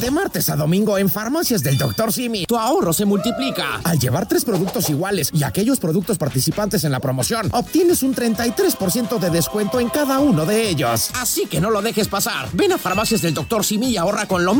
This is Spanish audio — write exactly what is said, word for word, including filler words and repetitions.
De martes a domingo en Farmacias del doctor Simi, tu ahorro se multiplica. Al llevar tres productos iguales y aquellos productos participantes en la promoción, obtienes un treinta y tres por ciento de descuento en cada uno de ellos. Así que no lo dejes pasar. Ven a Farmacias del doctor Simi y ahorra con lo